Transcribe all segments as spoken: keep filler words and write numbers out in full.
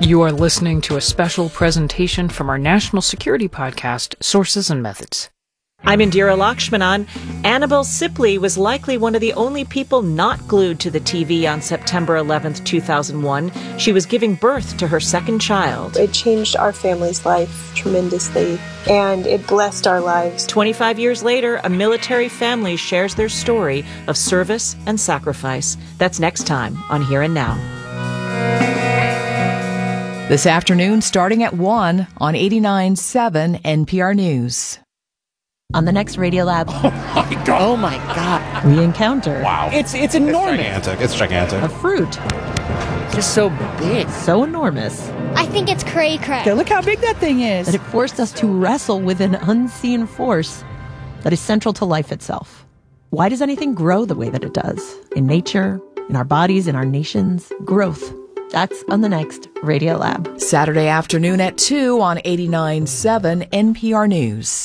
You are listening to a special presentation from our national security podcast, Sources and Methods. I'm Indira Lakshmanan. Annabelle Sipley was likely one of the only people not glued to the T V on September eleventh, two thousand one. She was giving birth to her second child. It changed our family's life tremendously, and it blessed our lives. twenty-five years later, a military family shares their story of service and sacrifice. That's next time on Here and Now. This afternoon, starting at one on eighty-nine point seven N P R News. On the next Radiolab. Oh my God. Oh my God. We encounter. Wow. It's it's enormous. It's gigantic. It's gigantic. A fruit. Just so big. So enormous. I think it's cray cray. Look how big that thing is. That it forced us to wrestle with an unseen force that is central to life itself. Why does anything grow the way that it does? In nature, in our bodies, in our nations. Growth. That's on the next Radiolab. Saturday afternoon at two on eighty-nine point seven N P R News.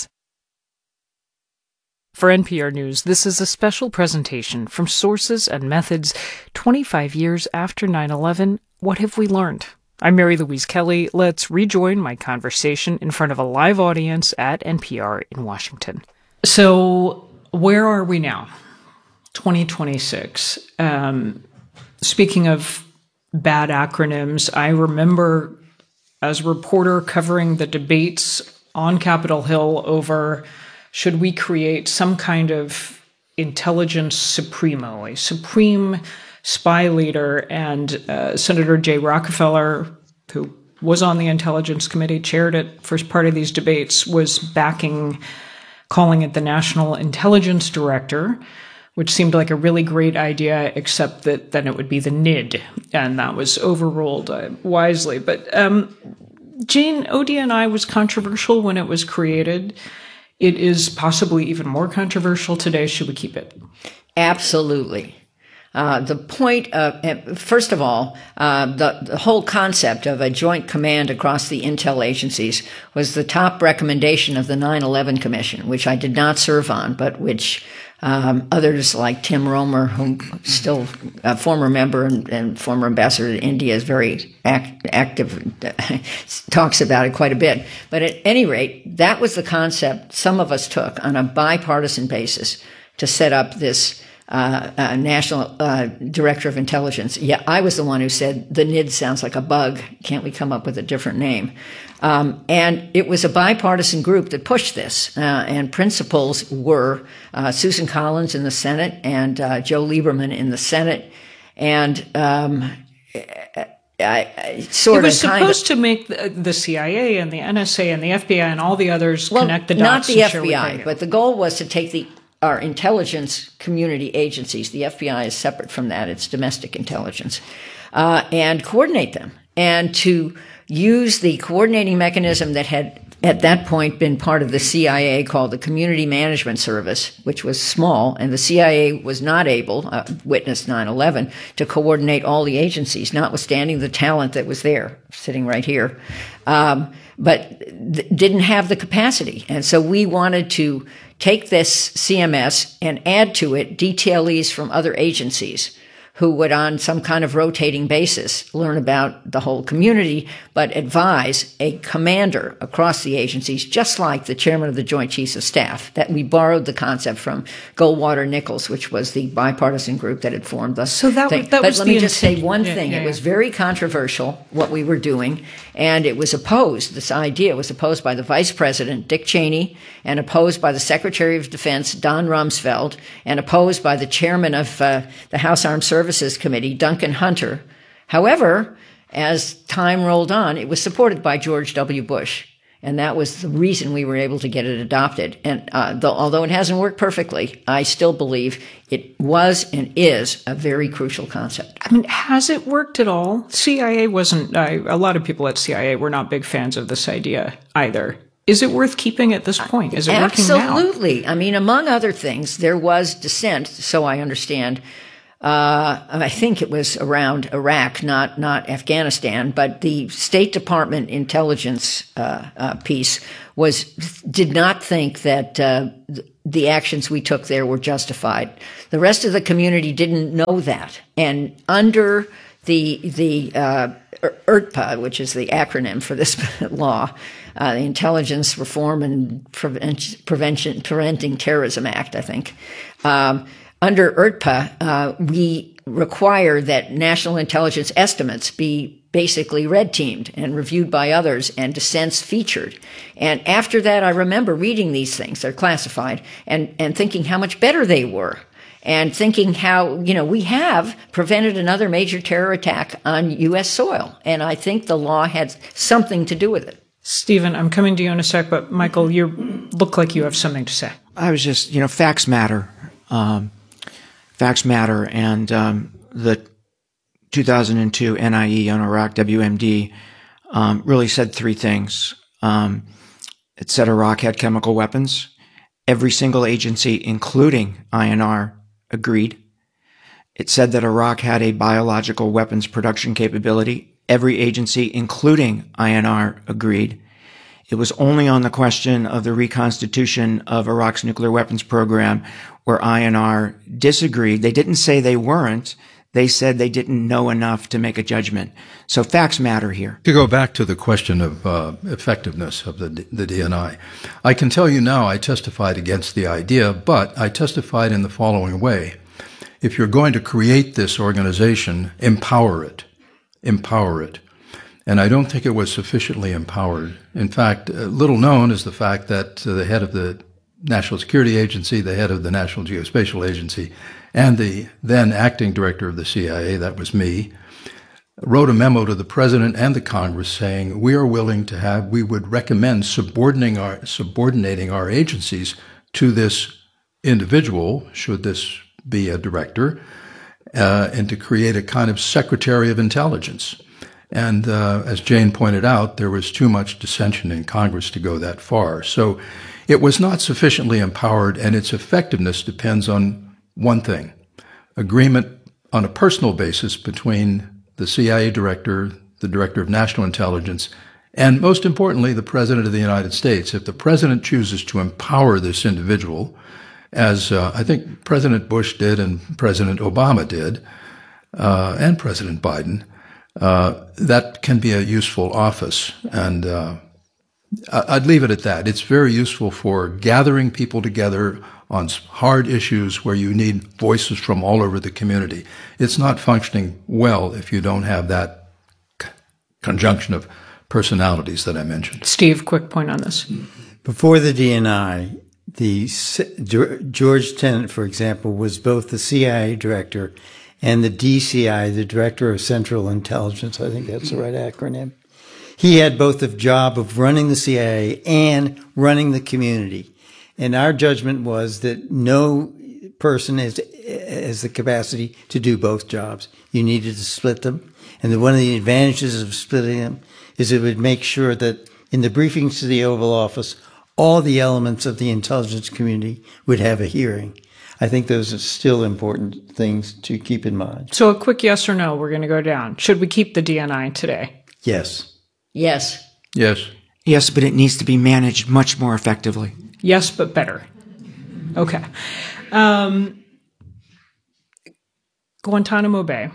For N P R News, this is a special presentation from Sources and Methods, twenty-five years after nine eleven. What have we learned? I'm Mary Louise Kelly. Let's rejoin my conversation in front of a live audience at N P R in Washington. So, where are we now? twenty twenty-six. Um, speaking of bad acronyms, I remember as a reporter covering the debates on Capitol Hill over should we create some kind of intelligence supremo, a supreme spy leader, and uh, Senator Jay Rockefeller, who was on the Intelligence Committee, chaired it, first part of these debates, was backing, calling it the National Intelligence Director, which seemed like a really great idea, except that then it would be the N I D, and that was overruled uh, wisely. But um, Jane, O D N I was controversial when it was created. It is possibly even more controversial today. Should we keep it? Absolutely. Uh, the point of, first of all, uh, the, the whole concept of a joint command across the intel agencies was the top recommendation of the nine eleven Commission, which I did not serve on, but which um, others like Tim Romer, who still a former member and, and former ambassador to India, is very act, active, talks about it quite a bit. But at any rate, that was the concept some of us took on a bipartisan basis to set up this Uh, uh, National uh, Director of Intelligence. Yeah, I was the one who said the N I D sounds like a bug. Can't we come up with a different name? Um, and it was a bipartisan group that pushed this. Uh, and principals were uh, Susan Collins in the Senate and uh, Joe Lieberman in the Senate. And um, I, I sort it was of supposed kind of, to make the, the C I A and the N S A and the F B I and all the others well, connect the not dots. the and F B I, share but the goal was to take the our intelligence community agencies. The F B I is separate from that. It's domestic intelligence. Uh, and coordinate them. And to use the coordinating mechanism that had at that point been part of the C I A called the Community Management Service, which was small, and the C I A was not able, uh, witness nine eleven, to coordinate all the agencies, notwithstanding the talent that was there, sitting right here, um, but th- didn't have the capacity. And so we wanted to take this C M S and add to it detailees from other agencies who would, on some kind of rotating basis, learn about the whole community, but advise a commander across the agencies, just like the chairman of the Joint Chiefs of Staff. That we borrowed the concept from Goldwater Nichols, which was the bipartisan group that had formed the So that, thing. that but was let the me just say intention. one Yeah, thing. yeah, It yeah. was very controversial, what we were doing, and it was opposed, this idea was opposed by the Vice President, Dick Cheney, and opposed by the Secretary of Defense, Don Rumsfeld, and opposed by the chairman of uh, the House Armed Services Committee, Duncan Hunter. However, as time rolled on, it was supported by George W. Bush. And that was the reason we were able to get it adopted. And uh, though, although it hasn't worked perfectly, I still believe it was and is a very crucial concept. I mean, has it worked at all? C I A wasn't, uh, a lot of people at C I A were not big fans of this idea either. Is it worth keeping at this point? Is it Absolutely. working now? Absolutely. I mean, among other things, there was dissent, so I understand. Uh, I think it was around Iraq, not not Afghanistan, but the State Department intelligence uh, uh, piece was did not think that uh, the actions we took there were justified. The rest of the community didn't know that, and under the the uh, I R T P A, which is the acronym for this law, uh, the Intelligence Reform and Prevention, Prevention Preventing Terrorism Act, I think. Um, under I R T P A, uh, we require that national intelligence estimates be basically red teamed and reviewed by others and dissents featured. And after that, I remember reading these things, they're classified, and, and thinking how much better they were. And thinking how, you know, we have prevented another major terror attack on U S soil. And I think the law had something to do with it. Stephen, I'm coming to you in a sec, but Michael, you look like you have something to say. I was just, you know, facts matter. Um, facts matter. And um, the two thousand two N I E on Iraq, W M D, um, really said three things. Um, it said Iraq had chemical weapons. Every single agency, including I N R, agreed. It said that Iraq had a biological weapons production capability. Every agency, including I N R, agreed. It was only on the question of the reconstitution of Iraq's nuclear weapons program where I N R disagreed. They didn't say they weren't. They said they didn't know enough to make a judgment. So facts matter here. To go back to the question of uh, effectiveness of the, the D N I, I can tell you now I testified against the idea, but I testified in the following way. If you're going to create this organization, empower it. Empower it. And I don't think it was sufficiently empowered. In fact, uh, little known is the fact that uh, the head of the National Security Agency, the head of the National Geospatial Agency, and the then acting director of the C I A, that was me, wrote a memo to the president and the Congress saying we are willing to have, we would recommend subordinating our, subordinating our agencies to this individual, should this be a director, uh, and to create a kind of secretary of intelligence. And uh, as Jane pointed out, there was too much dissension in Congress to go that far. So it was not sufficiently empowered, and its effectiveness depends on one thing: agreement on a personal basis between the C I A director, the director of national intelligence, and most importantly, the president of the United States. If the president chooses to empower this individual, as uh, I think President Bush did and President Obama did, uh, and President Biden, uh, that can be a useful office. And uh, I'd leave it at that. It's very useful for gathering people together on hard issues where you need voices from all over the community. It's not functioning well if you don't have that c- conjunction of personalities that I mentioned. Steve, quick point on this. Before the D N I, the George Tenet, for example, was both the C I A director and the D C I, the Director of Central Intelligence. I think that's the right acronym. He had both the job of running the C I A and running the community. And our judgment was that no person has, has the capacity to do both jobs. You needed to split them. And the, one of the advantages of splitting them is it would make sure that in the briefings to the Oval Office, all the elements of the intelligence community would have a hearing. I think those are still important things to keep in mind. So a quick yes or no, we're going to go down. Should we keep the D N I today? Yes. Yes. Yes. Yes, but it needs to be managed much more effectively. Yes, but better. Okay. Um, Guantanamo Bay.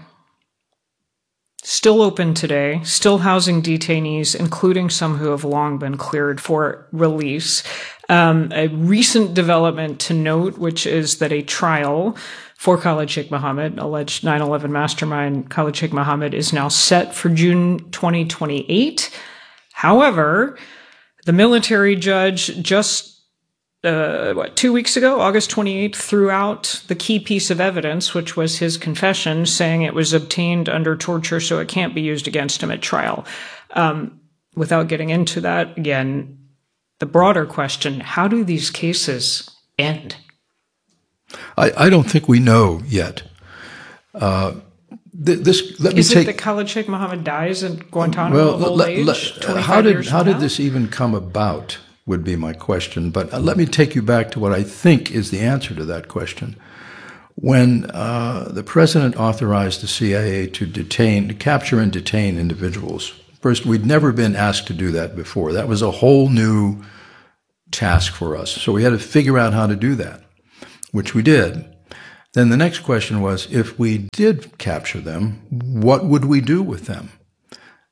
Still open today, still housing detainees, including some who have long been cleared for release. Um, a recent development to note, which is that a trial for Khalid Sheikh Mohammed, alleged nine eleven mastermind Khalid Sheikh Mohammed, is now set for June twenty twenty-eight. However, the military judge just Uh, what, two weeks ago, August twenty-eighth, threw out the key piece of evidence, which was his confession, saying it was obtained under torture, so it can't be used against him at trial. Um, without getting into that, again, the broader question, how do these cases end? I, I don't think we know yet. Uh, th- this, let me Is take, it that Khalid Sheikh Mohammed dies at Guantanamo well, of old let, age? let, how did, how did this even come about? Would be my question. But uh, let me take you back to what I think is the answer to that question. When uh, the president authorized the C I A to detain, to capture and detain individuals, first, we'd never been asked to do that before. That was a whole new task for us. So we had to figure out how to do that, which we did. Then the next question was, if we did capture them, what would we do with them?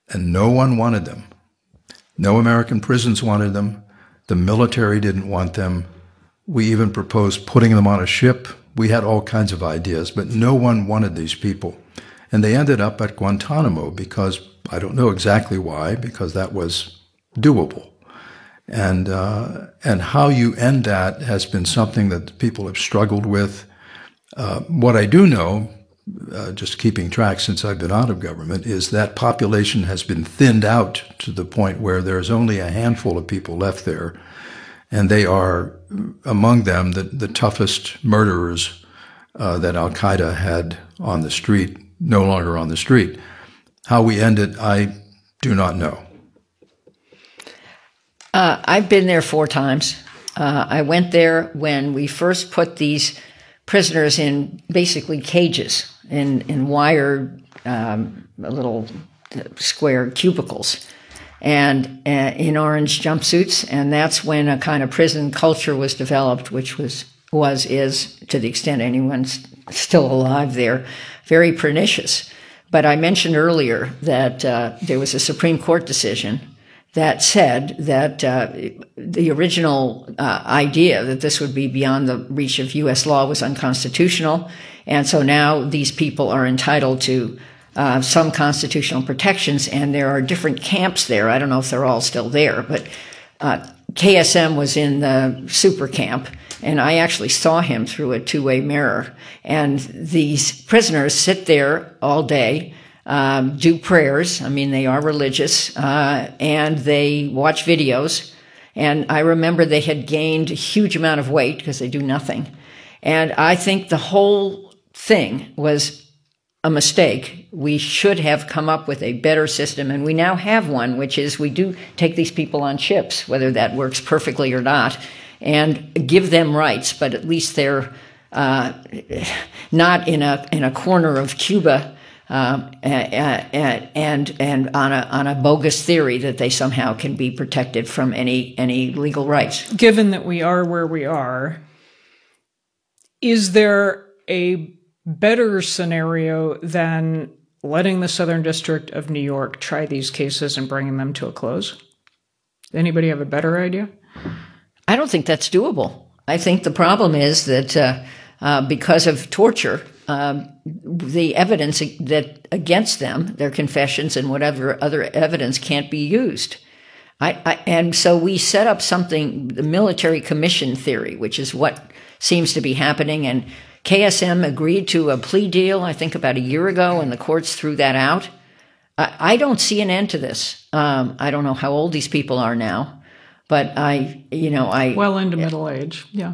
and no one wanted them. No American prisons wanted them. The military didn't want them. We even proposed putting them on a ship. We had all kinds of ideas, but no one wanted these people. And they ended up at Guantanamo because, I don't know exactly why, because that was doable. And uh, and how you end that has been something that people have struggled with. Uh, what I do know, uh, just keeping track since I've been out of government, is that population has been thinned out to the point where there's only a handful of people left there. And they are, among them, the, the toughest murderers uh, that Al-Qaeda had on the street, no longer on the street. How we end it, I do not know. Uh, I've been there four times. Uh, I went there when we first put these prisoners in basically cages, in, in wired um, little square cubicles, and uh, in orange jumpsuits. And that's when a kind of prison culture was developed, which was, was, is, to the extent anyone's still alive there, very pernicious. But I mentioned earlier that uh, there was a Supreme Court decision that said that uh, the original uh, idea that this would be beyond the reach of U S law was unconstitutional. And so now these people are entitled to uh, some constitutional protections, and there are different camps there. I don't know if they're all still there, but uh, K S M was in the super camp, and I actually saw him through a two-way mirror. And these prisoners sit there all day, Um, do prayers. I mean, they are religious, uh, and they watch videos. And I remember they had gained a huge amount of weight because they do nothing. And I think the whole thing was a mistake. We should have come up with a better system, and we now have one, which is we do take these people on ships, whether that works perfectly or not, and give them rights, but at least they're uh, not in a in a corner of Cuba, Um, and, and, and on a, on a bogus theory that they somehow can be protected from any, any legal rights. Given that we are where we are, is there a better scenario than letting the Southern District of New York try these cases and bringing them to a close? Anybody have a better idea? I don't think that's doable. I think the problem is that uh, uh, because of torture, Um, the evidence that against them, their confessions and whatever other evidence, can't be used. I, I, and so we set up something, the military commission theory, which is what seems to be happening. And K S M agreed to a plea deal, I think about a year ago, and the courts threw that out. I, I don't see an end to this. Um, I don't know how old these people are now, but I, you know, I... Well into uh, middle age, yeah.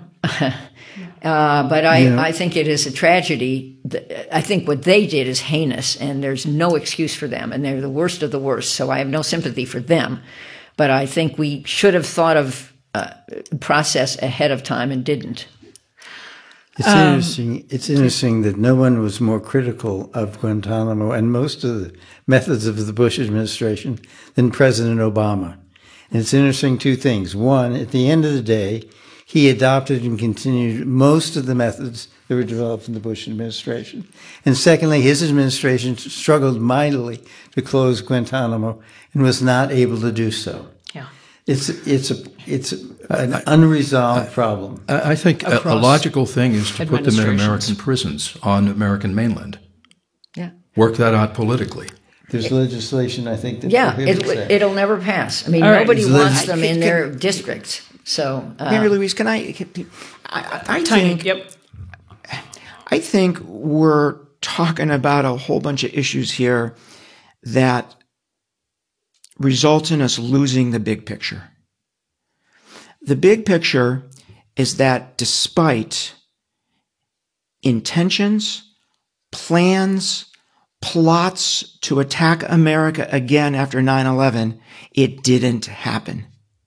Uh, but I, Yeah. I think it is a tragedy. I think what they did is heinous, and there's no excuse for them, and they're the worst of the worst, so I have no sympathy for them. But I think we should have thought of uh, process ahead of time and didn't. It's Um, interesting. It's interesting that no one was more critical of Guantanamo and most of the methods of the Bush administration than President Obama. And it's interesting two things. One, at the end of the day, he adopted and continued most of the methods that were developed in the Bush administration. And secondly, his administration struggled mightily to close Guantanamo and was not able to do so. Yeah. It's it's a it's an I, unresolved I, problem. I, I think a, a logical thing is to put them in American prisons on American mainland. Yeah. Work that out politically. There's legislation, I think, that yeah, prohibits it, that. it'll never pass. I mean, All nobody right. wants I them think- in can- their districts. So, uh, Mary Louise, can I? Can, I, I Tiny, think. yep. I think we're talking about a whole bunch of issues here that results in us losing the big picture. The big picture is that despite intentions, plans, plots to attack America again after nine eleven, it didn't happen.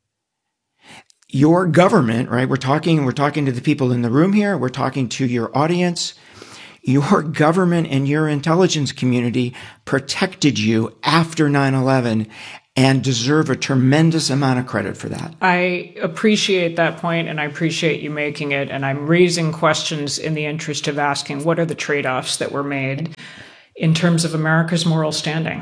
Your government, right? We're talking, we're talking to the people in the room here. We're talking to your audience. Your government and your intelligence community protected you after nine eleven and deserve a tremendous amount of credit for that. I appreciate that point, and I appreciate you making it. And I'm raising questions in the interest of asking what are the trade-offs that were made in terms of America's moral standing?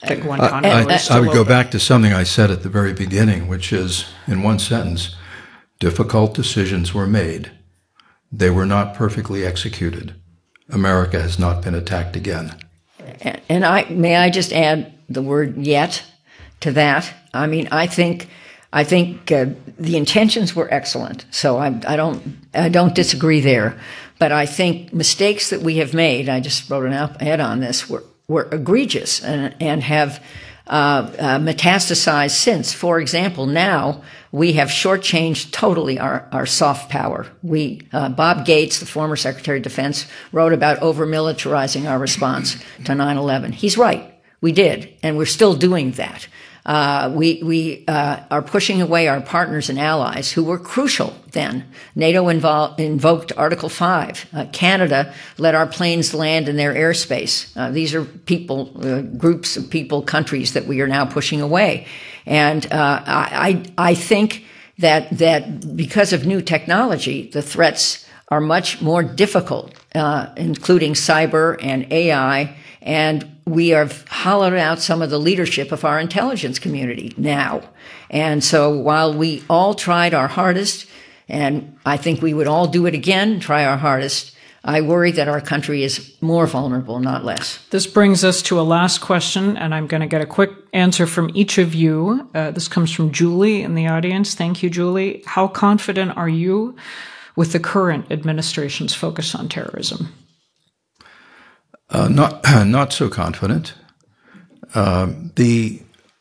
Guantanamo I, I, is still I would go open. back to something I said at the very beginning, which is, in one sentence, difficult decisions were made. They were not perfectly executed. America has not been attacked again. And I may I just add the word "yet" to that. I mean, I think I think uh, the intentions were excellent, so I, I don't I don't disagree there. But I think mistakes that we have made, I just wrote an op-ed on this, were were egregious and and have uh, uh, metastasized since. For example, now we have shortchanged totally our, our soft power. We uh, Bob Gates, the former Secretary of Defense, wrote about over-militarizing our response to nine eleven. He's right. We did, and we're still doing that. Uh, we we uh, are pushing away our partners and allies who were crucial then. NATO invol- invoked Article five. Uh, Canada let our planes land in their airspace. Uh, these are people, uh, groups of people, countries that we are now pushing away. And uh, I, I think that that because of new technology, the threats are much more difficult, uh, including cyber and A I, and we have hollowed out some of the leadership of our intelligence community now. And so while we all tried our hardest, and I think we would all do it again, try our hardest, I worry that our country is more vulnerable, not less. This brings us to a last question, and I'm going to get a quick answer from each of you. Uh, this comes from Julie in the audience. Thank you, Julie. How confident are you with the current administration's focus on terrorism? Uh, not not so confident. Uh, the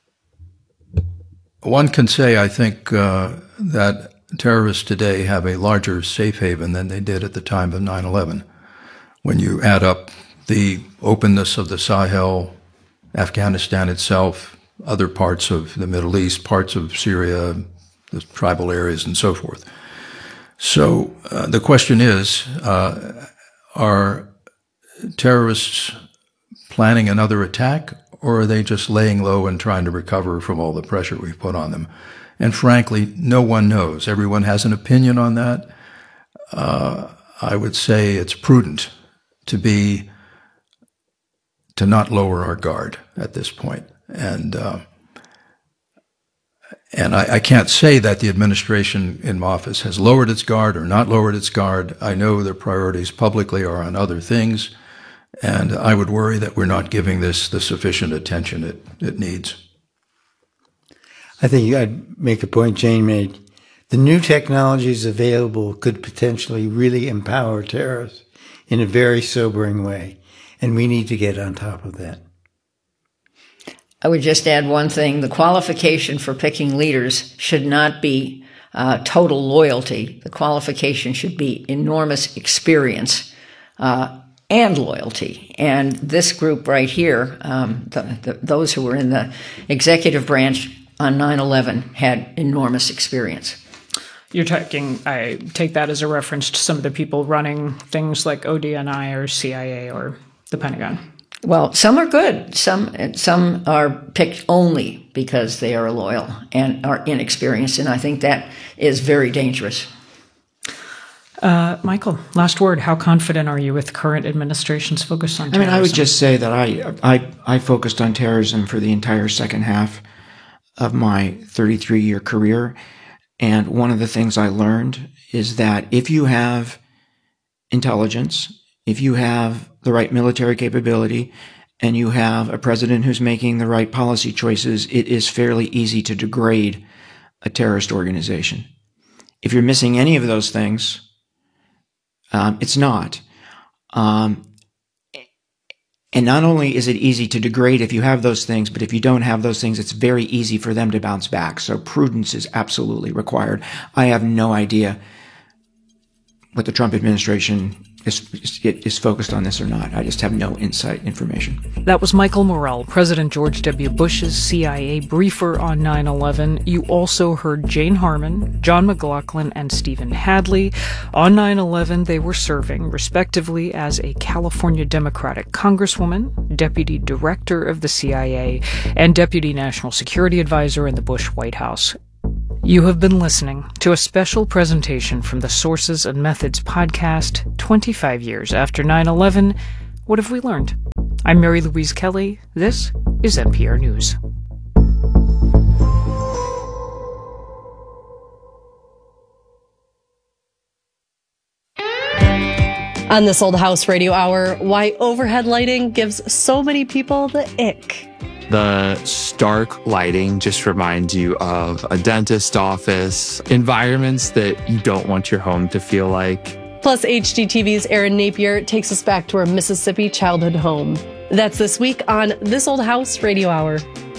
one can say, I think, uh, that terrorists today have a larger safe haven than they did at the time of nine eleven. When you add up the openness of the Sahel, Afghanistan itself, other parts of the Middle East, parts of Syria, the tribal areas, and so forth. So uh, the question is, uh, are terrorists planning another attack, or are they just laying low and trying to recover from all the pressure we've put on them? And frankly, no one knows. Everyone has an opinion on that. Uh, I would say it's prudent to be, to not lower our guard at this point. And, uh, and I, I can't say that the administration in office has lowered its guard or not lowered its guard. I know their priorities publicly are on other things. And I would worry that we're not giving this the sufficient attention it, it needs. I think I'd make a point Jane made. The new technologies available could potentially really empower terrorists in a very sobering way, and we need to get on top of that. I would just add one thing. The qualification for picking leaders should not be uh, total loyalty. The qualification should be enormous experience uh, and loyalty. And this group right here, um, the, the, those who were in the executive branch on nine eleven had enormous experience. You're taking, I take that as a reference to some of the people running things like O D N I or C I A or the Pentagon. Well, some are good. Some some are picked only because they are loyal and are inexperienced, and I think that is very dangerous. Uh, Michael, last word. How confident are you with the current administration's focus on terrorism? I mean, I would just say that I, I, I focused on terrorism for the entire second half of my thirty-three year career. And one of the things I learned is that if you have intelligence, if you have the right military capability, and you have a president who's making the right policy choices, it is fairly easy to degrade a terrorist organization. If you're missing any of those things, um, it's not. Um, and not only is it easy to degrade if you have those things, but if you don't have those things, it's very easy for them to bounce back. So prudence is absolutely required. I have no idea what the Trump administration is, is focused on this or not. I just have no insight information. That was Michael Morell, President George W. Bush's C I A briefer on nine eleven. You also heard Jane Harman, John McLaughlin, and Stephen Hadley. On nine eleven, they were serving, respectively, as a California Democratic Congresswoman, Deputy Director of the C I A, and Deputy National Security Advisor in the Bush White House. You have been listening to a special presentation from the Sources and Methods podcast, twenty-five years after nine eleven. What have we learned? I'm Mary Louise Kelly. This is N P R News. On this Old House Radio Hour, why overhead lighting gives so many people the ick. The stark lighting just reminds you of a dentist office, environments that you don't want your home to feel like. Plus, H G T V's Erin Napier takes us back to her Mississippi childhood home. That's this week on This Old House Radio Hour.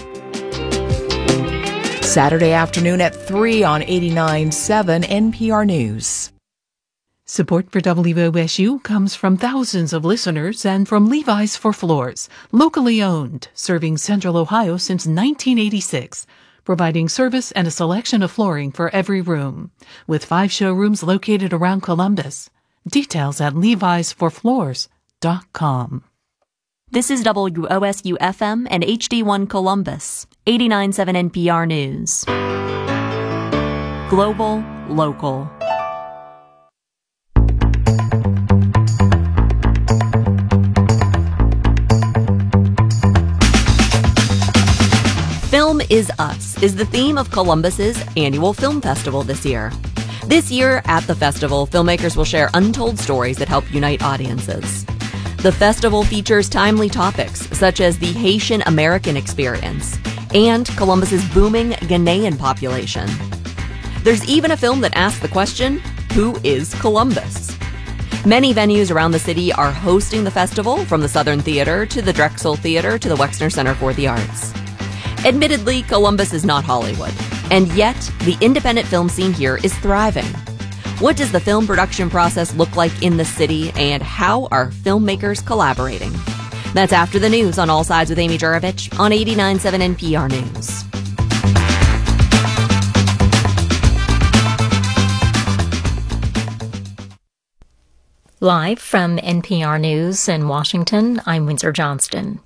Saturday afternoon at three on eighty-nine point seven N P R News. Support for W O S U comes from thousands of listeners and from Levi's for Floors, locally owned, serving Central Ohio since nineteen eighty-six, providing service and a selection of flooring for every room, with five showrooms located around Columbus. Details at levis for floors dot com. This is W O S U F M and H D one Columbus, eighty-nine point seven N P R News. Global, local. Film is Us is the theme of Columbus's annual film festival this year. This year, at the festival, filmmakers will share untold stories that help unite audiences. The festival features timely topics such as the Haitian American experience and Columbus's booming Ghanaian population. There's even a film that asks the question, who is Columbus? Many venues around the city are hosting the festival, from the Southern Theater to the Drexel Theater to the Wexner Center for the Arts. Admittedly, Columbus is not Hollywood, and yet the independent film scene here is thriving. What does the film production process look like in the city, and how are filmmakers collaborating? That's after the news on All Sides with Amy Jurovich on eighty-nine point seven N P R News. Live from N P R News in Washington, I'm Windsor Johnston.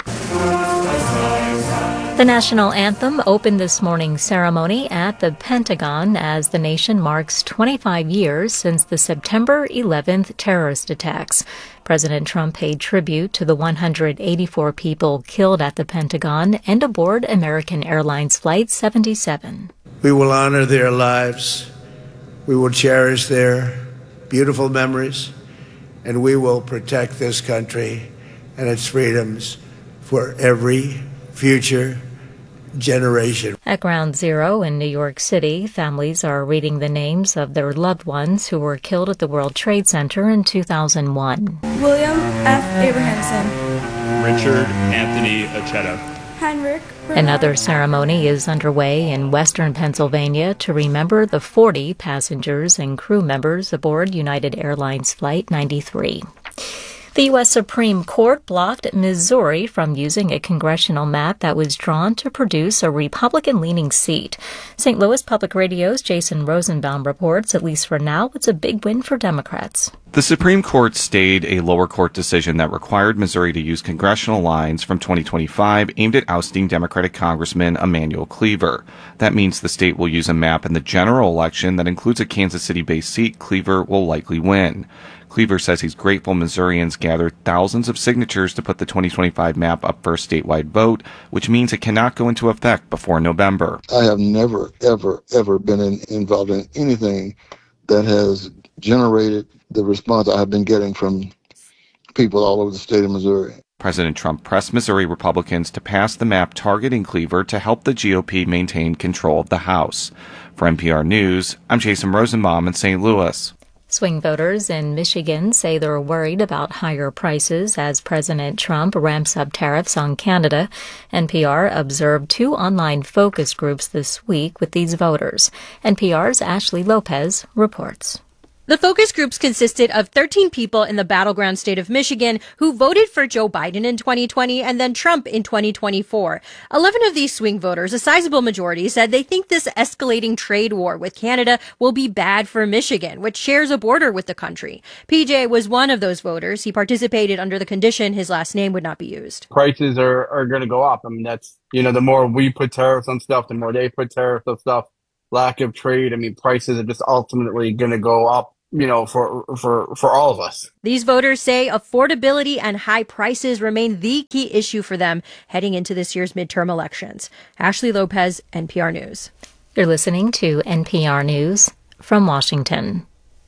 The national anthem opened this morning's ceremony at the Pentagon as the nation marks twenty-five years since the September eleventh terrorist attacks. President Trump paid tribute to the one hundred eighty-four people killed at the Pentagon and aboard American Airlines Flight seventy-seven. We will honor their lives. We will cherish their beautiful memories, and we will protect this country and its freedoms for every future generation. At Ground Zero in New York City, families are reading the names of their loved ones who were killed at the World Trade Center in two thousand one. William F. Abrahamson. Richard Anthony Acheta. Heinrich. Another ceremony is underway in western Pennsylvania to remember the forty passengers and crew members aboard United Airlines Flight ninety-three. The U S Supreme Court blocked Missouri from using a congressional map that was drawn to produce a Republican-leaning seat. Saint Louis Public Radio's Jason Rosenbaum reports, at least for now, it's a big win for Democrats. The Supreme Court stayed a lower court decision that required Missouri to use congressional lines from twenty twenty-five aimed at ousting Democratic Congressman Emanuel Cleaver. That means the state will use a map in the general election that includes a Kansas City-based seat Cleaver will likely win. Cleaver says he's grateful Missourians gathered thousands of signatures to put the twenty twenty-five map up for a statewide vote, which means it cannot go into effect before November. I have never, ever, ever been in, involved in anything that has generated the response I have been getting from people all over the state of Missouri. President Trump pressed Missouri Republicans to pass the map targeting Cleaver to help the G O P maintain control of the House. For N P R News, I'm Jason Rosenbaum in Saint Louis. Swing voters in Michigan say they're worried about higher prices as President Trump ramps up tariffs on Canada. N P R observed two online focus groups this week with these voters. N P R's Ashley Lopez reports. The focus groups consisted of thirteen people in the battleground state of Michigan who voted for Joe Biden in twenty twenty and then Trump in twenty twenty-four. eleven of these swing voters, a sizable majority, said they think this escalating trade war with Canada will be bad for Michigan, which shares a border with the country. P J was one of those voters. He participated under the condition his last name would not be used. Prices are, are going to go up. I mean, that's, you know, the more we put tariffs on stuff, the more they put tariffs on stuff. Lack of trade, I mean, prices are just ultimately going to go up. you know, for, for, for all of us. These voters say affordability and high prices remain the key issue for them heading into this year's midterm elections. Ashley Lopez, N P R News. You're listening to N P R News from Washington.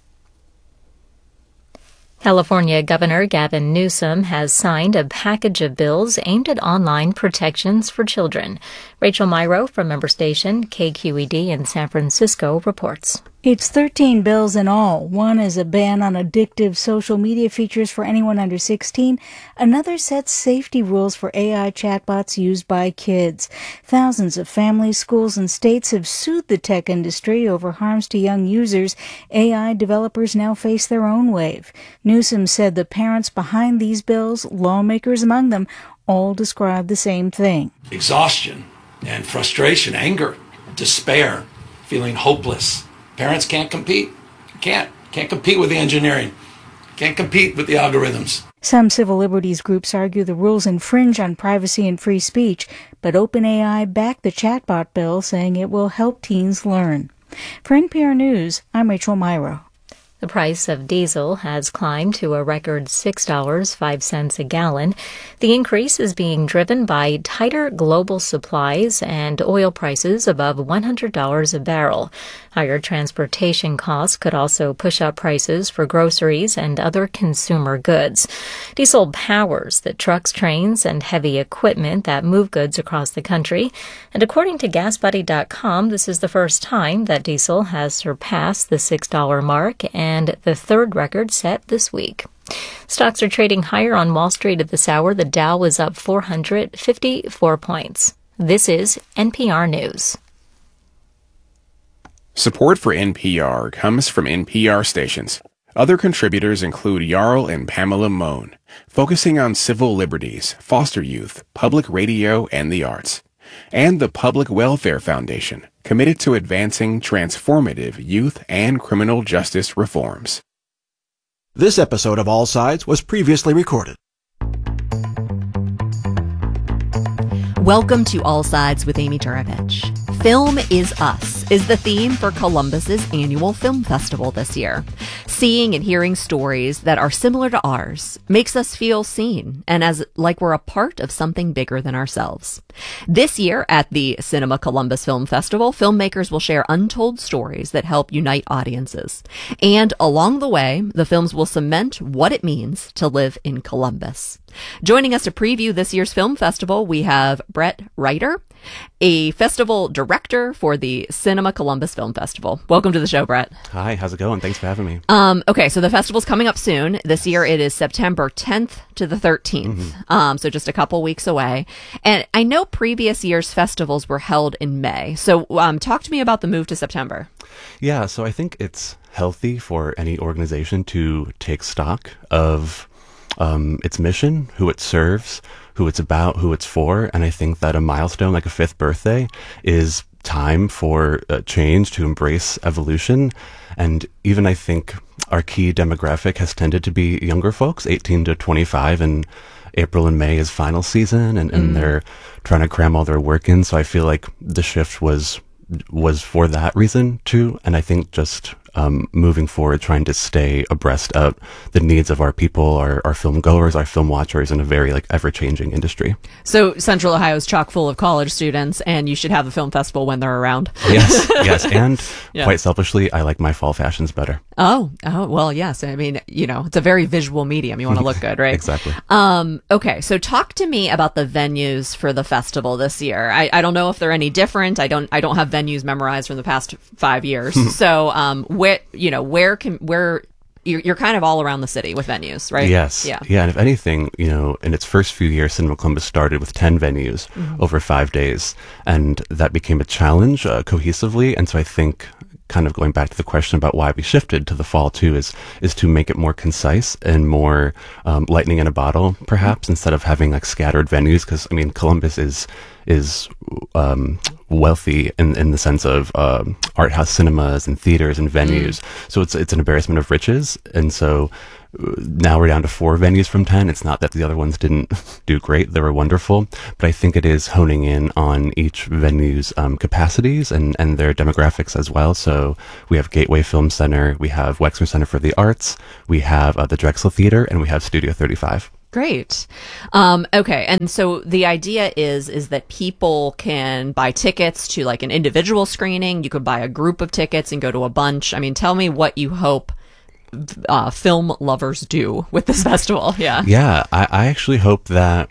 California Governor Gavin Newsom has signed a package of bills aimed at online protections for children. Rachel Myrow from member station K Q E D in San Francisco reports. It's thirteen bills in all. One is a ban on addictive social media features for anyone under sixteen. Another sets safety rules for A I chatbots used by kids. Thousands of families, schools, and states have sued the tech industry over harms to young users. A I developers now face their own wave. Newsom said the parents behind these bills, lawmakers among them, all describe the same thing. Exhaustion and frustration, anger, despair, feeling hopeless. Parents can't compete. Can't. Can't compete with the engineering. Can't compete with the algorithms. Some civil liberties groups argue the rules infringe on privacy and free speech, but OpenAI backed the chatbot bill, saying it will help teens learn. For N P R News, I'm Rachel Myrow. The price of diesel has climbed to a record six dollars and five cents a gallon. The increase is being driven by tighter global supplies and oil prices above one hundred dollars a barrel. Higher transportation costs could also push up prices for groceries and other consumer goods. Diesel powers the trucks, trains, and heavy equipment that move goods across the country. And according to gas buddy dot com, this is the first time that diesel has surpassed the six dollars mark and and the third record set this week. Stocks are trading higher on Wall Street at this hour. The Dow was up four hundred fifty-four points. This is N P R News. Support for N P R comes from N P R stations. Other contributors include Jarl and Pamela Mohn, focusing on civil liberties, foster youth, public radio, and the arts. And the Public Welfare Foundation, committed to advancing transformative youth and criminal justice reforms. This episode of All Sides was previously recorded. Welcome to All Sides with Amy Turovich. Film is Us is the theme for Columbus's annual film festival this year. Seeing and hearing stories that are similar to ours makes us feel seen and as like we're a part of something bigger than ourselves. This year at the Cinema Columbus Film Festival, filmmakers will share untold stories that help unite audiences. And along the way, the films will cement what it means to live in Columbus. Joining us to preview this year's film festival, we have Brett Reiter, a festival director for the Cinema Columbus Film Festival. Welcome to the show, Brett. Hi, how's it going? Thanks for having me. Um, okay, so the festival's coming up soon. This year it is September tenth to the thirteenth, mm-hmm. um, so just a couple weeks away. And I know previous years' festivals were held in May. So um, talk to me about the move to September. Yeah, so I think it's healthy for any organization to take stock of um, its mission, who it serves, who it's about, who it's for. And I think that a milestone like a fifth birthday is time for uh, change, to embrace evolution. And even I think our key demographic has tended to be younger folks, eighteen to twenty-five, and April and May is final season, and, and mm. they're trying to cram all their work in. So I feel like the shift was was for that reason too. And I think just um, moving forward, trying to stay abreast of the needs of our people, our, our film goers, our film watchers in a very like ever-changing industry. So Central Ohio is chock full of college students, and you should have the film festival when they're around. Yes, yes. And yeah. quite selfishly, I like my fall fashions better. Oh, oh, well, yes. I mean, you know, it's a very visual medium. You want to look good, right? Exactly. Um, okay. So talk to me about the venues for the festival this year. I, I don't know if they're any different. I don't, I don't have venues memorized from the past five years. so, um, where, you know, where can, where you're, you're kind of all around the city with venues, right? Yes. Yeah. Yeah. And if anything, you know, in its first few years, Cinema Columbus started with ten venues mm-hmm. over five days. And that became a challenge uh, cohesively. And so I think, kind of going back to the question about why we shifted to the fall too, is is to make it more concise and more um, lightning in a bottle, perhaps, mm-hmm. instead of having like scattered venues. Because I mean, Columbus is is um, wealthy in in the sense of um, art house cinemas and theaters and venues. Mm. So it's it's an embarrassment of riches, and so now we're down to four venues from ten. It's not that the other ones didn't do great. They were wonderful. But I think it is honing in on each venue's um, capacities and, and their demographics as well. So we have Gateway Film Center, we have Wexner Center for the Arts, we have uh, the Drexel Theater, and we have Studio thirty-five. Great. Um, okay. And so the idea is, is that people can buy tickets to like an individual screening. You could buy a group of tickets and go to a bunch. I mean, tell me what you hope uh, film lovers do with this festival. Yeah. Yeah. I, I actually hope that,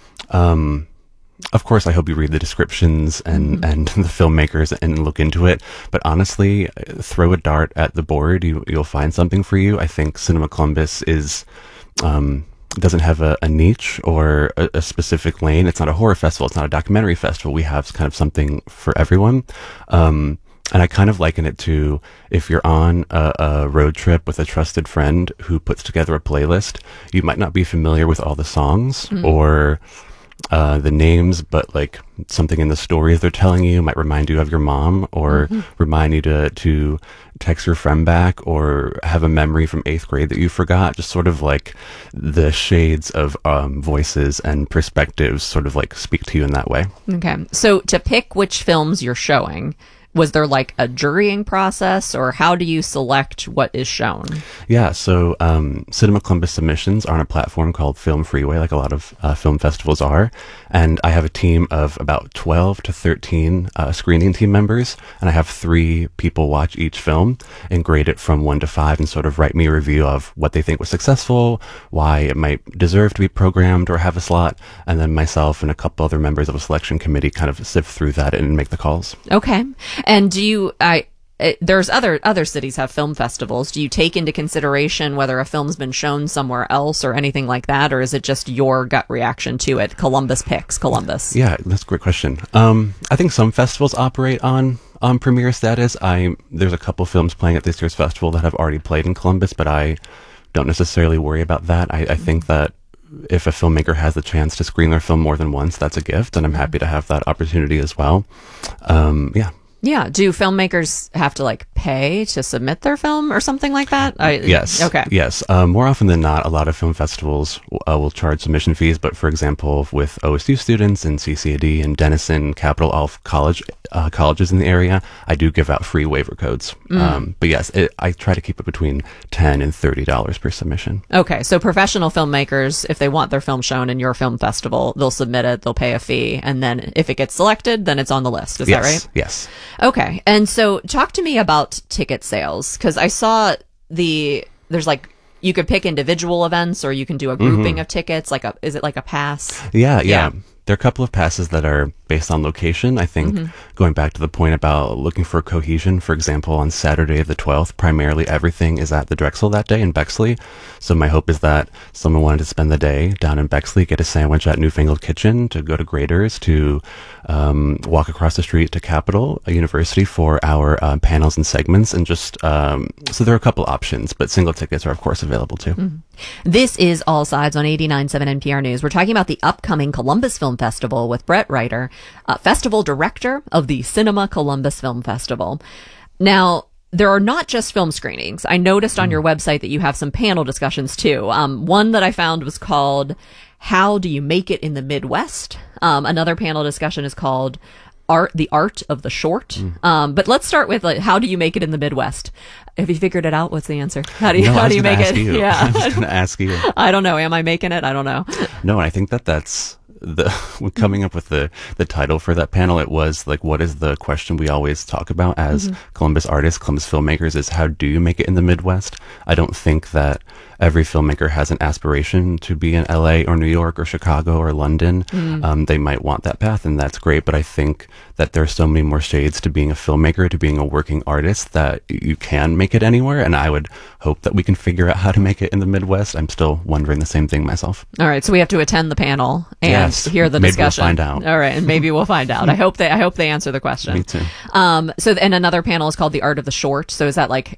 um, of course, I hope you read the descriptions and, mm-hmm. and the filmmakers and look into it. But honestly, throw a dart at the board. You, you'll find something for you. I think Cinema Columbus is, um, doesn't have a, a niche or a, a specific lane. It's not a horror festival. It's not a documentary festival. We have kind of something for everyone. Um, and I kind of liken it to if you're on a, a road trip with a trusted friend who puts together a playlist, you might not be familiar with all the songs mm. or uh, the names, but like something in the stories they're telling you might remind you of your mom or mm-hmm. remind you to, to text your friend back or have a memory from eighth grade that you forgot. Just sort of like the shades of um, voices and perspectives sort of like speak to you in that way. Okay. So to pick which films you're showing, was there like a jurying process or how do you select what is shown? Yeah, so um, Cinema Columbus submissions are on a platform called Film Freeway, like a lot of uh, film festivals are. And I have a team of about twelve to thirteen uh, screening team members. And I have three people watch each film and grade it from one to five and sort of write me a review of what they think was successful, why it might deserve to be programmed or have a slot. And then myself and a couple other members of a selection committee kind of sift through that and make the calls. Okay. And do you, I, it, there's other, other cities have film festivals. Do you take into consideration whether a film's been shown somewhere else or anything like that? Or is it just your gut reaction to it? Columbus picks Columbus. Yeah, that's a great question. Um, I think some festivals operate on, on premiere status. I, there's a couple films playing at this year's festival that have already played in Columbus, but I don't necessarily worry about that. I, I think that if a filmmaker has the chance to screen their film more than once, that's a gift, and I'm happy to have that opportunity as well. Um, yeah. Yeah. Do filmmakers have to like pay to submit their film or something like that? I, yes. Okay. Yes. Um, more often than not, a lot of film festivals uh, will charge submission fees. But for example, with O S U students and C C A D and Denison, Capital all college uh, colleges in the area, I do give out free waiver codes. Mm. Um, but yes, it, I try to keep it between ten and thirty dollars per submission. Okay. So professional filmmakers, if they want their film shown in your film festival, they'll submit it, they'll pay a fee, and then if it gets selected, then it's on the list. Is yes. that right? Yes. Okay. And so talk to me about ticket sales, because I saw the, there's like, you could pick individual events or you can do a grouping mm-hmm. of tickets. Like a, is it like a pass? Yeah, yeah. Yeah. There are a couple of passes that are based on location. I think mm-hmm. going back to the point about looking for cohesion, for example, on Saturday the twelfth, primarily everything is at the Drexel that day in Bexley. So my hope is that someone wanted to spend the day down in Bexley, get a sandwich at Newfangled Kitchen, to go to Graders, to um, walk across the street to Capital University for our uh, panels and segments. And just, um, so there are a couple options, but single tickets are of course available too. Mm-hmm. This is All Sides on eighty-nine point seven N P R News. We're talking about the upcoming Columbus Film Festival with Brett Reiter, uh, festival director of the Cinema Columbus Film Festival. Now, there are not just film screenings. I noticed on your website that you have some panel discussions too. Um, one that I found was called How Do You Make It in the Midwest? Um, another panel discussion is called Art, the Art of the Short. Mm. Um, but let's start with like, how do you make it in the Midwest? Have you figured it out? What's the answer? How do you, no, how do you make it? You. Yeah. I was going to ask you. I don't know. Am I making it? I don't know. No, I think that that's the, coming up with the, the title for that panel. It was like, what is the question we always talk about as mm-hmm. Columbus artists, Columbus filmmakers, is how do you make it in the Midwest? I don't think that every filmmaker has an aspiration to be in L A or New York or Chicago or London. Mm. Um, they might want that path, and that's great. But I think that there's so many more shades to being a filmmaker, to being a working artist, that you can make it anywhere. And I would hope that we can figure out how to make it in the Midwest. I'm still wondering the same thing myself. All right, so we have to attend the panel and yes, hear the maybe discussion. We'll find out. All right, and maybe we'll find out. I hope they. I hope they answer the question. Me too. Um. So, and another panel is called "The Art of the Short." So, is that like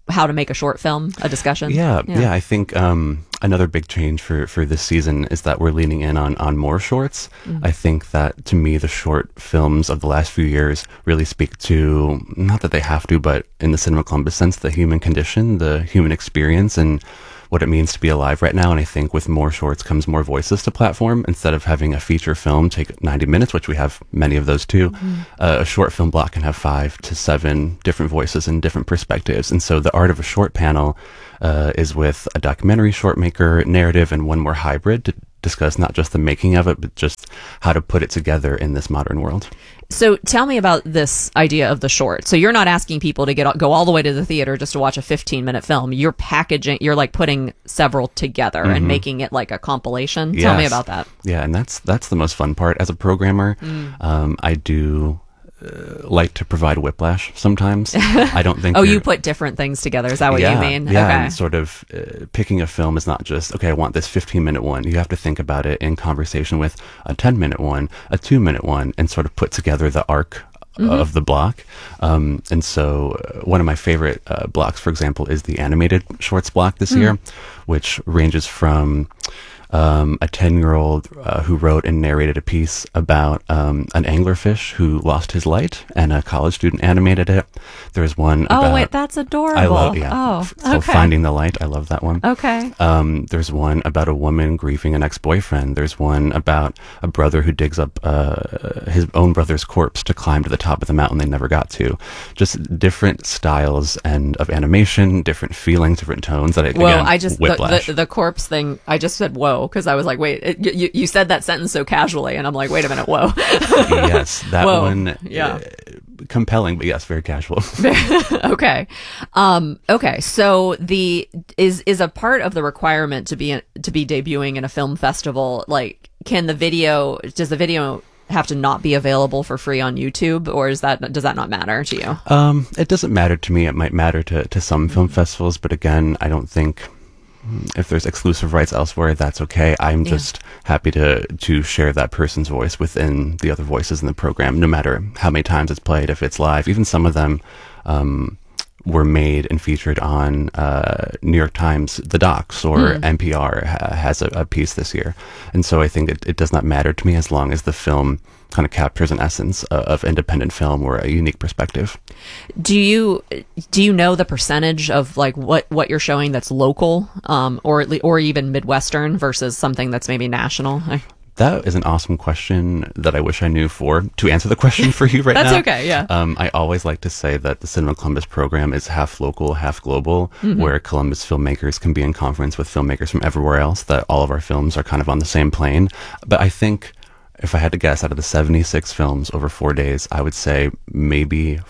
how to make a short film, a discussion. Yeah, yeah. yeah I think um, another big change for, for this season is that we're leaning in on, on more shorts. Mm-hmm. I think that, to me, the short films of the last few years really speak to, not that they have to, but in the Cinema Columbus sense, the human condition, the human experience, and what it means to be alive right now. And I think with more shorts comes more voices to platform. Instead of having a feature film take ninety minutes, which we have many of those too, mm-hmm. uh, a short film block can have five to seven different voices and different perspectives. And so the art of a short panel uh, is with a documentary, short maker, narrative, and one more hybrid to discuss not just the making of it, but just how to put it together in this modern world. So tell me about this idea of the short. So you're not asking people to get go all the way to the theater just to watch a fifteen minute film. You're packaging, you're like putting several together mm-hmm. and making it like a compilation. Yes. Tell me about that. Yeah, and that's that's the most fun part. As a programmer, mm. um, I do uh, like to provide whiplash sometimes. I don't think oh, you put different things together. Is that what yeah, you mean? Yeah, okay. And sort of uh, picking a film is not just, okay, I want this fifteen minute one. You have to think about it in conversation with a ten minute one, a two minute one, and sort of put together the arc mm-hmm. of the block. Um, and so uh, one of my favorite uh, blocks, for example, is the animated shorts block this mm. year, which ranges from Um, a ten-year-old uh, who wrote and narrated a piece about um, an anglerfish who lost his light, and a college student animated it. There's one Oh, about, wait, that's adorable. I love, yeah. Oh, It's called okay. Finding the Light. I love that one. Okay. Um, there's one about a woman grieving an ex-boyfriend. There's one about a brother who digs up uh, his own brother's corpse to climb to the top of the mountain they never got to. Just different styles and of animation, different feelings, different tones. That I, Well, again, I just, the, whiplash. the, the corpse thing, I just said, whoa, because I was like, wait, it, you, you said that sentence so casually, and I'm like, wait a minute, whoa. Yes, that Whoa. one, yeah. uh, compelling, but yes, very casual. Okay. Um, okay. So the, is, is a part of the requirement to be, to be debuting in a film festival, like, can the video, does the video have to not be available for free on YouTube, or is that, does that not matter to you? Um, it doesn't matter to me. It might matter to, to some film festivals, but again, I don't think, if there's exclusive rights elsewhere, that's okay. I'm Yeah. just happy to to share that person's voice within the other voices in the program, no matter how many times it's played, if it's live. Even some of them um, were made and featured on uh, New York Times, The Docs, or Mm. N P R ha- has a, a piece this year. And so I think it, it does not matter to me as long as the film kind of captures an essence of, of independent film or a unique perspective. Do you do you know the percentage of like what, what you're showing that's local, um, or at le- or even Midwestern versus something that's maybe national? I- That is an awesome question that I wish I knew for to answer the question for you right That's now. okay, yeah. Um, I always like to say that the Cinema Columbus program is half local, half global, Mhm. where Columbus filmmakers can be in conference with filmmakers from everywhere else, that all of our films are kind of on the same plane. But I think if I had to guess, out of the seventy-six films over four days, I would say maybe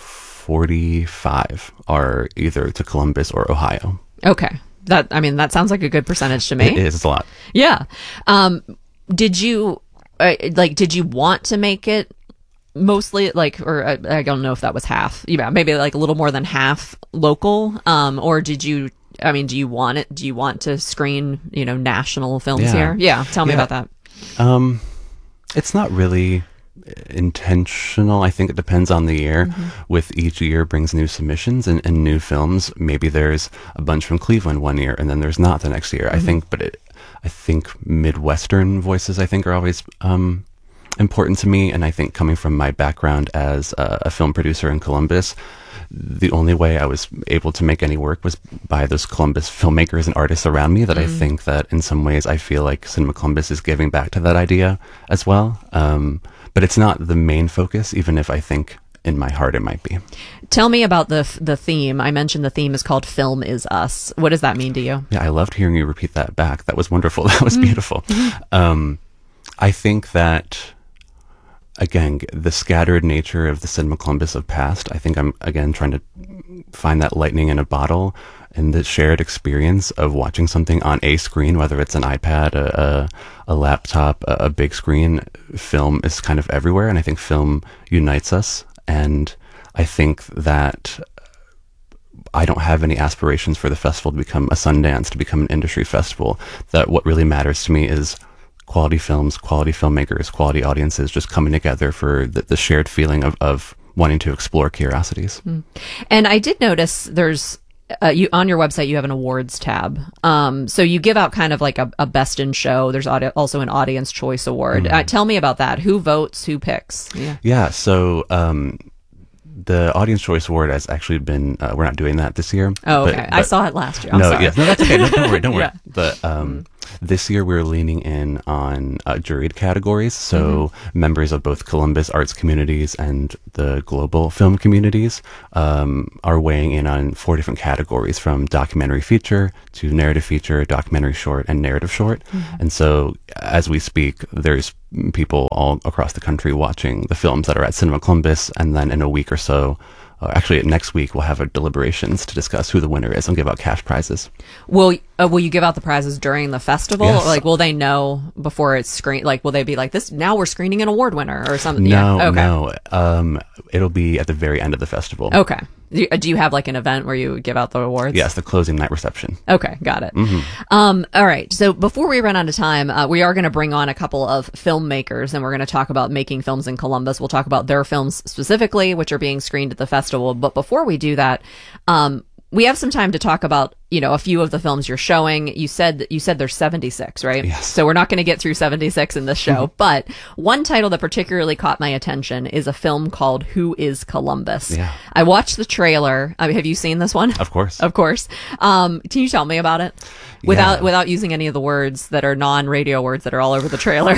forty-five are either to Columbus or Ohio. Okay. That, I mean, that sounds like a good percentage to me. It is, it's a lot. Yeah. Um, did you, uh, like, did you want to make it mostly like, or I, I don't know if that was half, yeah, maybe like a little more than half local, um, or did you, I mean, do you want it, do you want to screen, you know, national films Yeah. here? Yeah. Tell me Yeah. about that. Um, it's not really intentional. I think it depends on the year. Mhm. With each year brings new submissions and, and new films. Maybe there's a bunch from Cleveland one year, and then there's not the next year. I Mhm. think, but it, I think Midwestern voices, I think, are always um, important to me. And I think coming from my background as a, a film producer in Columbus, the only way I was able to make any work was by those Columbus filmmakers and artists around me, that Mm. I think that in some ways I feel like Cinema Columbus is giving back to that idea as well. Um, but it's not the main focus, even if I think in my heart it might be. Tell me about the the theme. I mentioned the theme is called Film is Us. What does that mean to you? Yeah, I loved hearing you repeat that back. That was wonderful. That was Mm. beautiful. Um, I think that, again, the scattered nature of the Cinema Columbus of past, I think I'm, again, trying to find that lightning in a bottle, and the shared experience of watching something on a screen, whether it's an iPad, a, a, a laptop, a, a big screen. Film is kind of everywhere, and I think film unites us. And I think that I don't have any aspirations for the festival to become a Sundance, to become an industry festival. That what really matters to me is quality films, quality filmmakers, quality audiences just coming together for the, the shared feeling of, of wanting to explore curiosities. Mm. And I did notice there's uh, you on your website you have an awards tab. Um, so you give out kind of like a, a best in show. There's audi- also an audience choice award. Mhm. Uh, tell me about that. Who votes? Who picks? Yeah. Yeah. So um, the Audience Choice Award has actually been. Uh, we're not doing that this year. Oh, but- okay. but- I saw it last year. I'm no, sorry. yes, no, that's okay. No, don't worry. Don't worry. Yeah. But um, this year we're leaning in on uh, juried categories. So Mm-hmm. members of both Columbus arts communities and the global film communities um, are weighing in on four different categories, from documentary feature to narrative feature, documentary short, and narrative short. Mhm. And so, as we speak, there's people all across the country watching the films that are at Cinema Columbus, and then in a week or so, uh, actually next week, we'll have a deliberations to discuss who the winner is and give out cash prizes. Will uh, will you give out the prizes during the festival? Yes. Like, will they know before it's screened? Like, will they be like this? Now we're screening an award winner or something? No, yeah. Okay. no. Um, it'll be at the very end of the festival. Okay. Do you, uh, do you have like an event where you give out the awards? Yes, the closing night reception. Okay, got it. Mhm. Um, all right. So before we run out of time, uh, we are going to bring on a couple of filmmakers, and we're going to talk about making films in Columbus. We'll talk about their films specifically, which are being screened at the festival. But before we do that, um, we have some time to talk about, you know, a few of the films you're showing. You said you said there's seventy-six, right? Yes. So we're not going to get through seventy-six in this show, but one title that particularly caught my attention is a film called Who is Columbus? Yeah. I watched the trailer. I mean, have you seen this one? Of course. Of course. Um, can you tell me about it without Yeah. without using any of the words that are non-radio words that are all over the trailer?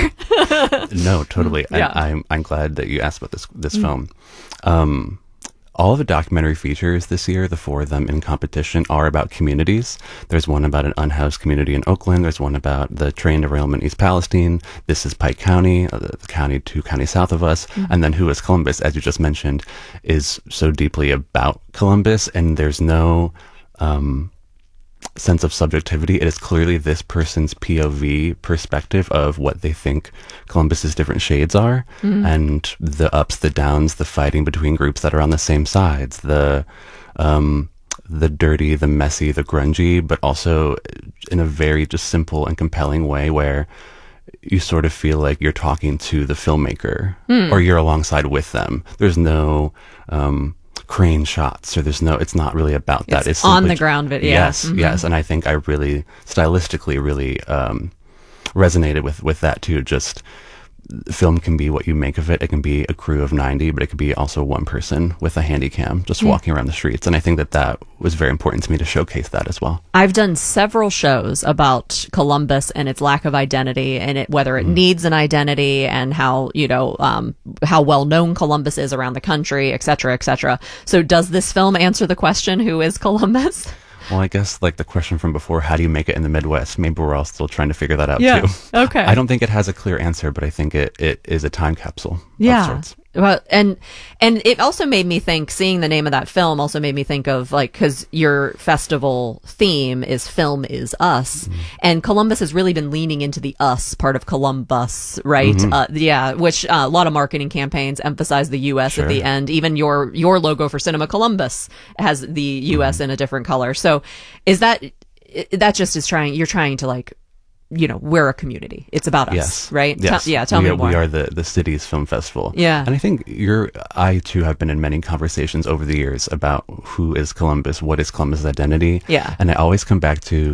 No, totally. And Yeah. I'm I'm glad that you asked about this this Mm. film. Um, all of the documentary features this year, the four of them in competition, are about communities. There's one about an unhoused community in Oakland. There's one about the train derailment in East Palestine. This is Pike County, uh, the county two counties south of us. Mhm. And then Who is Columbus, as you just mentioned, is so deeply about Columbus, and there's no um, sense of subjectivity. It is clearly this person's P O V perspective of what they think Columbus's different shades are, Mhm. and the ups, the downs, the fighting between groups that are on the same sides, the um, the dirty, the messy, the grungy, but also in a very just simple and compelling way where you sort of feel like you're talking to the filmmaker Hmm. or you're alongside with them. There's no um, crane shots, or there's no, it's not really about that. It's simply on the ju- ground video. Yes, Mhm. yes. And I think I really, stylistically, really um, resonated with, with that too. Just film can be what you make of it. It can be a crew of ninety, but it could be also one person with a handy cam just Mm. walking around the streets. And I think that that was very important to me to showcase that as well. I've done several shows about Columbus and its lack of identity, and it, whether it needs an identity, and how, you know, um, how well known Columbus is around the country, et cetera, et cetera. So does this film answer the question, who is Columbus? Well, I guess like the question from before, how do you make it in the Midwest? Maybe we're all still trying to figure that out Yeah. too. Okay. I don't think it has a clear answer, but I think it, it is a time capsule of Yeah. sorts. Well, and and it also made me think, seeing the name of that film also made me think of, like, because your festival theme is Film is Us, Mm-hmm. and Columbus has really been leaning into the us part of Columbus, right? Mhm. Uh, yeah, which uh, a lot of marketing campaigns emphasize the U S Sure. at the end. Even your your logo for Cinema Columbus has the U S Mm-hmm. in a different color. So is that i- that just is trying? You're trying to, like, you know, we're a community. It's about us, Yes. right? Yes. Tell- yeah. Tell we me are, more. We are the, the city's film festival. Yeah. And I think you're, I too have been in many conversations over the years about who is Columbus, what is Columbus's identity. Yeah. And I always come back to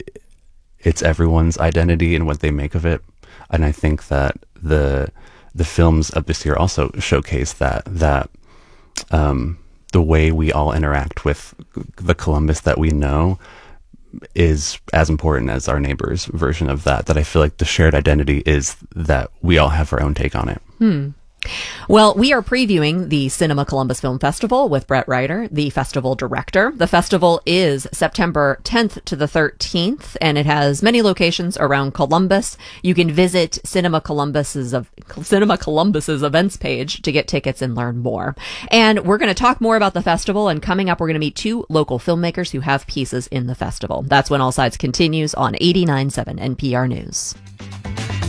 it's everyone's identity and what they make of it. And I think that the, the films of this year also showcase that, that, um, the way we all interact with the Columbus that we know is as important as our neighbor's version of that, that I feel like the shared identity is that we all have our own take on it. Hmm. Well, we are previewing the Cinema Columbus Film Festival with Brett Ryder, the festival director. The festival is September tenth to the thirteenth, and it has many locations around Columbus. You can visit Cinema Columbus's of Cinema Columbus's events page to get tickets and learn more. And we're going to talk more about the festival, and coming up, we're going to meet two local filmmakers who have pieces in the festival. That's when All Sides continues on eighty-nine point seven N P R News.